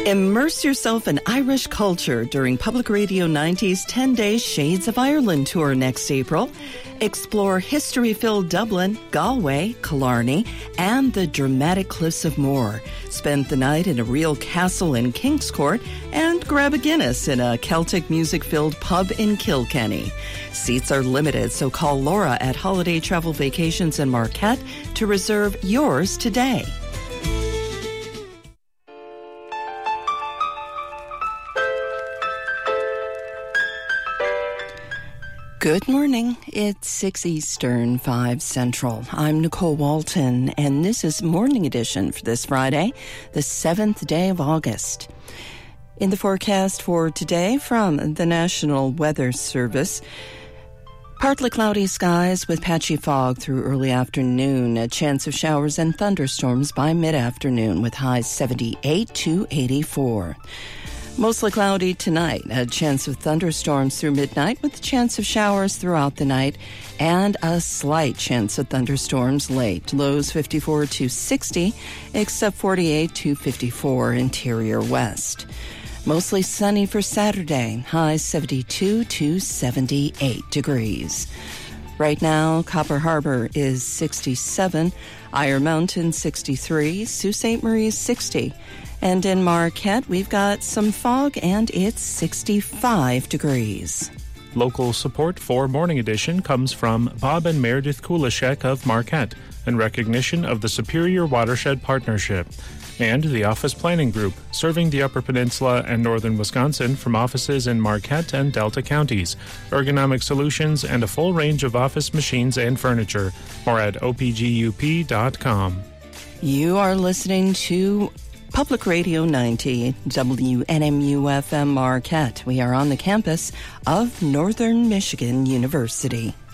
Immerse yourself in Irish culture during Public Radio 90's 10-day Shades of Ireland tour next April. Explore history-filled Dublin, Galway, Killarney, and the dramatic Cliffs of Moher. Spend the night in a real castle in Kingscourt and grab a Guinness in a Celtic music-filled pub in Kilkenny. Seats are limited, so call Laura at Holiday Travel Vacations in Marquette to reserve yours today. Good morning. It's 6 Eastern, 5 Central. I'm Nicole Walton, and this is Morning Edition for this Friday, the 7th day of August. In the forecast for today from the National Weather Service, partly cloudy skies with patchy fog through early afternoon, a chance of showers and thunderstorms by mid-afternoon with highs 78 to 84. Mostly cloudy tonight, a chance of thunderstorms through midnight with a chance of showers throughout the night and a slight chance of thunderstorms late. Lows 54 to 60, except 48 to 54 interior west. Mostly sunny for Saturday, highs 72 to 78 degrees. Right now, Copper Harbor is 67, Iron Mountain 63, Sault Ste. Marie 60. And in Marquette, we've got some fog, and it's 65 degrees. Local support for Morning Edition comes from Bob and Meredith Kulishek of Marquette in recognition of the Superior Watershed Partnership, and the Office Planning Group, serving the Upper Peninsula and Northern Wisconsin from offices in Marquette and Delta counties, ergonomic solutions, and a full range of office machines and furniture. More at opgup.com. You are listening to Public Radio 90, WNMU-FM Marquette. We are on the campus of Northern Michigan University.